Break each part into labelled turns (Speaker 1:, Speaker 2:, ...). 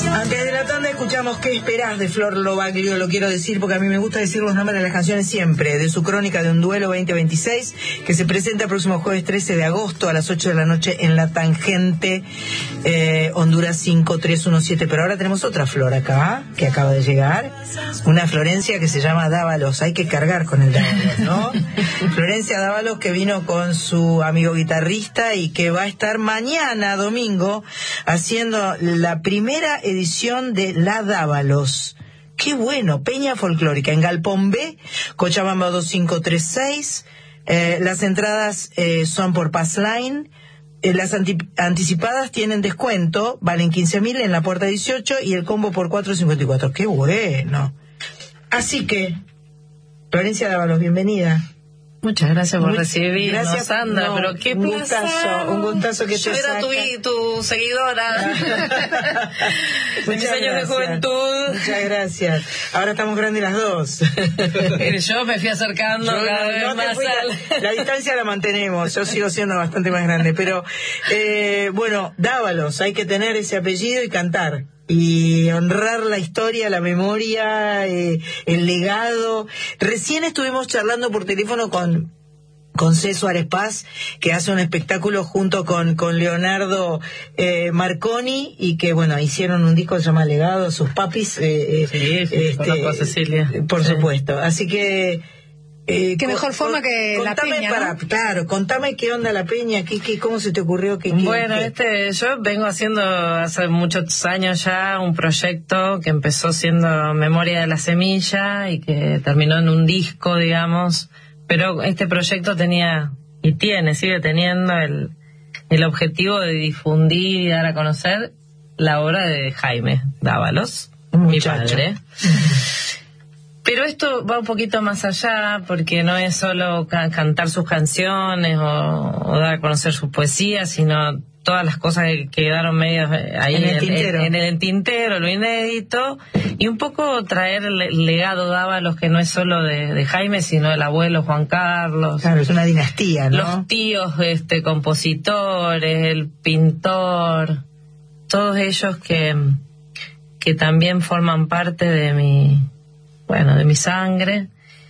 Speaker 1: Antes de la tanda escuchamos ¿Qué esperás? De Flor Lobaglio, lo quiero decir porque a mí me gusta decir los nombres de las canciones siempre, de su crónica de un duelo 2026, que se presenta el próximo jueves 13 de agosto a las 8 de la noche en La Tangente, Honduras 5317. Pero ahora tenemos otra Flor acá, que acaba de llegar, una Florencia que se llama Dávalos, hay que cargar con el Dávalos, ¿no? Florencia Dávalos, que vino con su amigo guitarrista y que va a estar mañana, domingo, haciendo la primera edición de La Dávalos. ¡Qué bueno! Peña Folclórica en Galpón B, Cochabamba 2536. Las entradas son por Passline. Las anticipadas tienen descuento, valen 15.000 en la puerta 18 y el combo por 4.54. ¡Qué bueno! Así que, Florencia Dávalos, bienvenida.
Speaker 2: Muchas gracias por recibirnos,
Speaker 1: gracias,
Speaker 2: Sandra,
Speaker 1: no,
Speaker 2: pero qué
Speaker 1: un
Speaker 2: placer.
Speaker 1: Un gustazo que
Speaker 2: yo
Speaker 1: te
Speaker 2: era
Speaker 1: saca.
Speaker 2: tu seguidora de mis años de juventud.
Speaker 1: Muchas gracias. Ahora estamos grandes las dos.
Speaker 2: Yo me fui acercando cada vez más
Speaker 1: la distancia la mantenemos, yo sigo siendo bastante más grande, pero bueno, Dávalos, hay que tener ese apellido y cantar y honrar la historia, la memoria, el legado. Recién estuvimos charlando por teléfono con C. Suárez Paz, que hace un espectáculo junto con Leonardo Marconi, y que bueno, hicieron un disco que se llama Legado, sus papis.
Speaker 2: Conozco a Cecilia.
Speaker 1: Por supuesto. Así que
Speaker 3: qué mejor forma que la Peña, ¿no?
Speaker 1: Claro, contame qué onda la Peña, cómo se te ocurrió.
Speaker 2: Bueno, yo vengo haciendo hace muchos años ya un proyecto que empezó siendo Memoria de la Semilla y que terminó en un disco, digamos, pero este proyecto tenía y sigue teniendo el objetivo de difundir y dar a conocer la obra de Jaime Dávalos, mi padre. Pero esto va un poquito más allá, porque no es solo cantar sus canciones o dar a conocer su poesía, sino todas las cosas que quedaron medio ahí en el tintero, lo inédito, y un poco traer el legado Dávalos, que no es solo de Jaime, sino del abuelo Juan Carlos.
Speaker 1: Claro, es una dinastía, ¿no?
Speaker 2: Los tíos compositores, el pintor, todos ellos que también forman parte de mi sangre.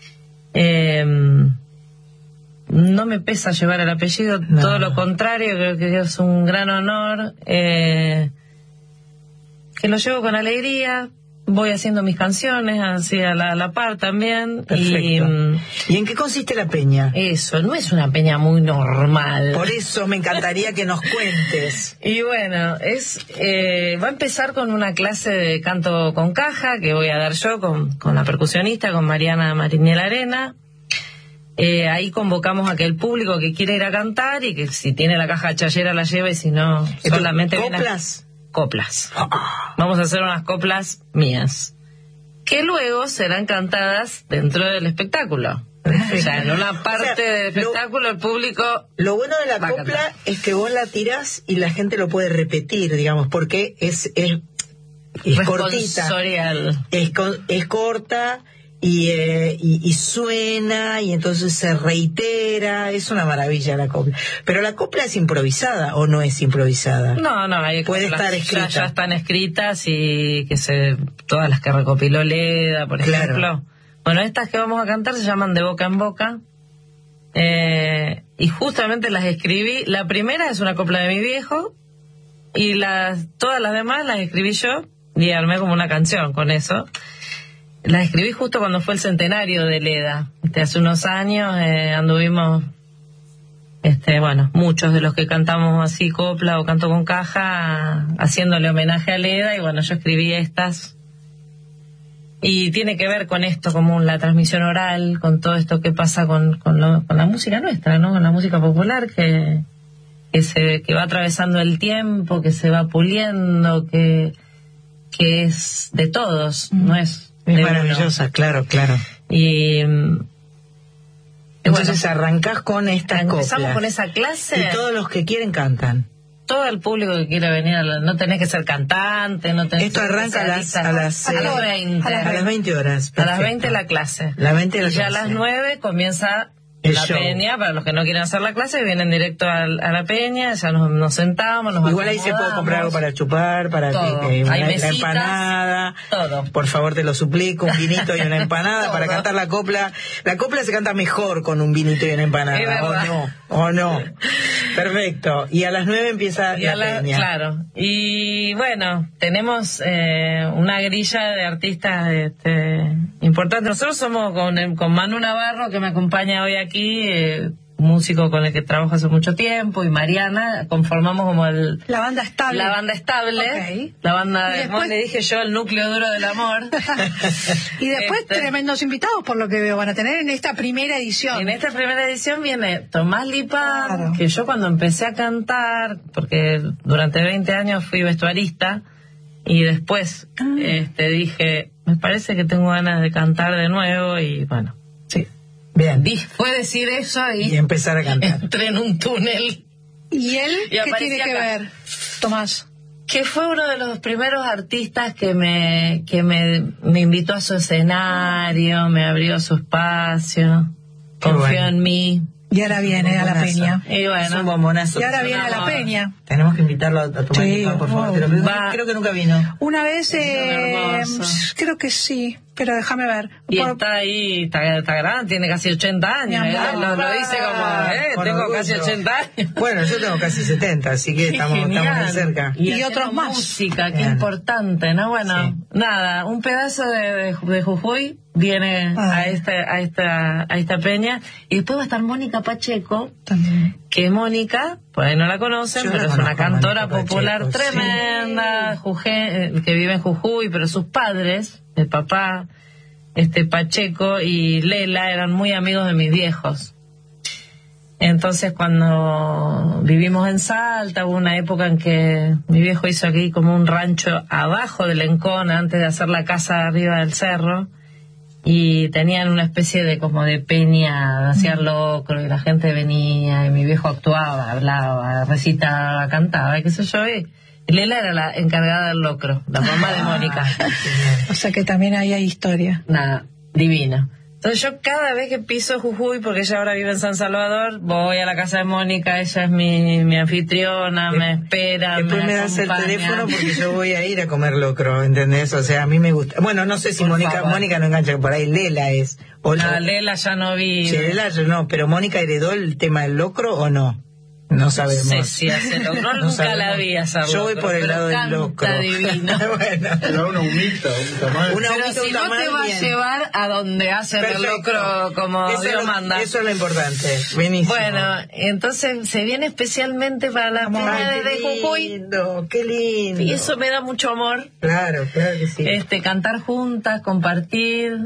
Speaker 2: No me pesa llevar el apellido, no. Todo lo contrario, creo que es un gran honor, que lo llevo con alegría. Voy haciendo mis canciones así a la par también.
Speaker 1: Perfecto. ¿Y en qué consiste la peña?
Speaker 2: Eso, no es una peña muy normal.
Speaker 1: Por eso me encantaría que nos cuentes.
Speaker 2: Y bueno, va a empezar con una clase de canto con caja que voy a dar yo con la percusionista, con Mariana Mariniel Arena. Ahí convocamos a que el público que quiera ir a cantar y que si tiene la caja chayera la lleva, y si no, solamente coplas. Vamos a hacer unas coplas mías, que luego serán cantadas dentro del espectáculo. O sea, en una parte del espectáculo el público...
Speaker 1: Lo bueno de la copla es que vos la tirás y la gente lo puede repetir, digamos, porque es cortita. Es corta y suena, y entonces se reitera. Es una maravilla la copla. Pero la copla es improvisada, ¿o no es improvisada?
Speaker 2: No,
Speaker 1: puede estar escrita.
Speaker 2: Ya están escritas, y todas las que recopiló Leda, por ejemplo.
Speaker 1: Claro.
Speaker 2: Bueno, estas que vamos a cantar se llaman De Boca en Boca, y justamente las escribí. La primera es una copla de mi viejo, y todas las demás las escribí yo, y armé como una canción con eso. Las escribí justo cuando fue el centenario de Leda. Hace unos años anduvimos, muchos de los que cantamos así copla o canto con caja, haciéndole homenaje a Leda, y bueno, yo escribí estas. Y tiene que ver con esto, como la transmisión oral, con todo esto que pasa con la música nuestra, ¿no? Con la música popular que va atravesando el tiempo, que se va puliendo, que es de todos, no es...
Speaker 1: Es maravillosa, claro.
Speaker 2: Y
Speaker 1: entonces arrancás con esta copla.
Speaker 2: Empezamos con esa clase.
Speaker 1: Y todos los que quieren cantan.
Speaker 2: Todo el público que quiera venir, no tenés que ser cantante, no tenés.
Speaker 1: Esto arranca a las
Speaker 2: 20.
Speaker 1: A las 20 horas.
Speaker 2: Perfecto. A las 20 la clase.
Speaker 1: La 20 la
Speaker 2: y ya a las 9 comienza la peña, para los que no quieren hacer la clase, vienen directo a la peña, ya nos sentamos, nos
Speaker 1: igual ahí se puede comprar algo para chupar, para
Speaker 2: hay mesitas,
Speaker 1: la empanada,
Speaker 2: todo.
Speaker 1: Por favor, te lo suplico, un vinito y una empanada para cantar la copla. La copla se canta mejor con un vinito y una empanada, o no. Perfecto. Y a las 9 empieza la peña.
Speaker 2: Claro. Y bueno, tenemos una grilla de artistas importantes. Nosotros somos con Manu Navarro, que me acompaña hoy aquí, músico con el que trabajo hace mucho tiempo, y Mariana, conformamos como
Speaker 3: la banda estable.
Speaker 2: Okay. La banda, después, le dije yo, el núcleo duro del amor.
Speaker 3: Y después tremendos invitados, por lo que veo, van a tener en esta primera edición.
Speaker 2: En esta primera edición viene Tomás Lipar, claro, que yo cuando empecé a cantar, porque durante 20 años fui vestuarista, y después dije, me parece que tengo ganas de cantar de nuevo, y bueno, sí.
Speaker 1: Bien.
Speaker 2: Fue decir eso y
Speaker 1: empezar a cantar.
Speaker 2: Entré en un túnel.
Speaker 3: ¿Y él qué tiene que ver, Tomás?
Speaker 2: Que fue uno de los primeros artistas que me invitó a su escenario, me abrió su espacio, confió en mí.
Speaker 3: Y ahora viene a la peña.
Speaker 2: Y bueno,
Speaker 1: es un bombonazo.
Speaker 3: Y ahora viene a la peña.
Speaker 1: Tenemos que invitarlo a tomar por favor. Creo que nunca vino.
Speaker 3: Una vez, creo que sí, pero déjame ver.
Speaker 2: Y está ahí, está grande, tiene casi 80 años. Lo dice como, tengo casi 80 años.
Speaker 1: Bueno, yo tengo casi 70, así que estamos muy cerca.
Speaker 2: Y otros más. Música, qué importante, ¿no? Bueno, nada, un pedazo de Jujuy viene a esta peña, y después va a estar Mónica Pacheco, también, que Mónica, por ahí no la conocen, pero es una cantora popular tremenda, que vive en Jujuy, pero sus padres, el papá, Pacheco y Lela, eran muy amigos de mis viejos. Entonces, cuando vivimos en Salta, hubo una época en que mi viejo hizo aquí como un rancho abajo del Encona, antes de hacer la casa arriba del cerro, y tenían una especie de como de peña, hacían locro, y la gente venía, y mi viejo actuaba, hablaba, recitaba, cantaba, y qué sé yo, y Lela era la encargada del locro, la mamá de Mónica.
Speaker 3: O sea que también ahí hay historia.
Speaker 2: Nada, divina. Entonces yo cada vez que piso Jujuy, porque ella ahora vive en San Salvador, voy a la casa de Mónica, ella es mi anfitriona, me espera,
Speaker 1: después me das el teléfono porque yo voy a ir a comer locro, ¿entendés? O sea, a mí me gusta. Bueno, no sé si Mónica no engancha por ahí, Lela es.
Speaker 2: Lela ya no vi.
Speaker 1: Sí, Lela yo no, pero Mónica heredó el tema del locro o no. No sabemos.
Speaker 2: No sé si hace locro, nunca sabemos. La vi hacer locro.
Speaker 1: Yo voy por el lado del locro.
Speaker 2: Está divino.
Speaker 1: Bueno.
Speaker 4: Pero una humita, un tamal.
Speaker 2: Pero si no te va a llevar a donde hacen el locro como Dios manda.
Speaker 1: Eso es lo importante. Buenísimo.
Speaker 2: Bueno, entonces se viene especialmente para la peña de Jujuy.
Speaker 1: Qué lindo.
Speaker 2: Y eso me da mucho amor.
Speaker 1: Claro que sí.
Speaker 2: Cantar juntas, compartir.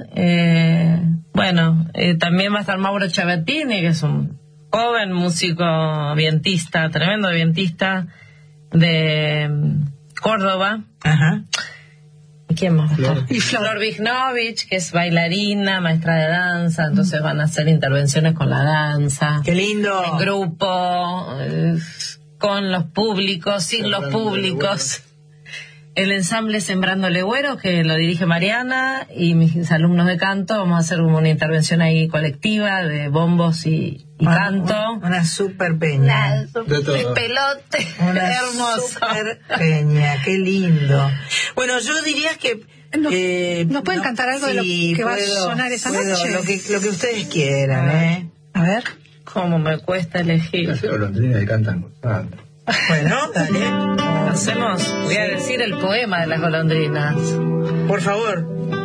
Speaker 2: También va a estar Mauro Chabertini, que es un joven músico vientista, tremendo vientista de Córdoba.
Speaker 1: Ajá.
Speaker 2: ¿Y quién más?
Speaker 3: Y
Speaker 2: Flor Vignovich, que es bailarina, maestra de danza, entonces van a hacer intervenciones con la danza.
Speaker 1: ¡Qué lindo!
Speaker 2: En grupo, con los públicos, sin los públicos. El ensamble Sembrando Legüero, que lo dirige Mariana, y mis alumnos de canto, vamos a hacer una intervención ahí colectiva de bombos y canto.
Speaker 1: Una super peña.
Speaker 2: Pelote.
Speaker 1: Una
Speaker 2: hermoso.
Speaker 1: Super peña, qué lindo. Bueno, yo diría que
Speaker 3: ¿nos pueden cantar algo de lo que va a sonar esa noche?
Speaker 1: Lo que ustedes quieran,
Speaker 3: A ver.
Speaker 2: Cómo me cuesta elegir.
Speaker 4: Las golondrinas que cantan gozando.
Speaker 1: Bueno, dale.
Speaker 2: Voy a decir el poema de las golondrinas.
Speaker 1: Por favor.